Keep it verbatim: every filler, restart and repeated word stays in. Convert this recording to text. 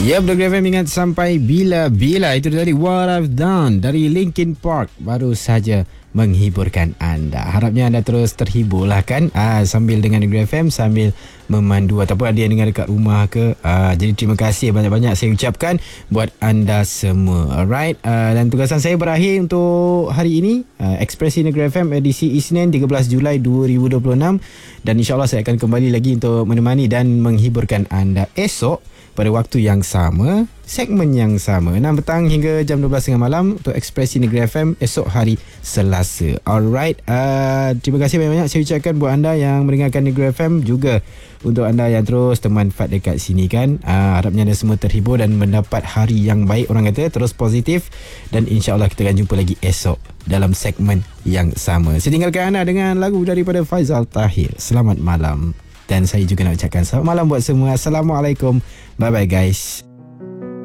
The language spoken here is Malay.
Ya, Negeri F M ingat sampai bila-bila. Itu dari What I've Done dari Linkin Park. Baru saja menghiburkan anda. Harapnya anda terus terhibur lah kan, ah, sambil dengan Negeri F M, sambil memandu ataupun ada yang dengar dekat rumah ke. ah, Jadi terima kasih banyak-banyak saya ucapkan buat anda semua. Alright, ah, dan tugasan saya berakhir untuk hari ini. ah, Ekspresi Negeri F M edisi Isnin tiga belas Julai dua ribu dua puluh enam. Dan insyaAllah saya akan kembali lagi untuk menemani dan menghiburkan anda esok pada waktu yang sama, segmen yang sama, enam petang hingga jam dua belas tiga puluh malam untuk Ekspresi Negeri F M esok hari Selasa. Alright, uh, terima kasih banyak-banyak saya ucapkan buat anda yang mendengarkan Negeri F M, juga untuk anda yang terus termanfaat dekat sini kan. Uh, harapnya anda semua terhibur dan mendapat hari yang baik, orang kata terus positif, dan insyaAllah kita akan jumpa lagi esok dalam segmen yang sama. Saya tinggalkan anda dengan lagu daripada Faizal Tahir. Selamat malam. Dan saya juga nak ucapkan selamat malam buat semua. Assalamualaikum. Bye-bye guys.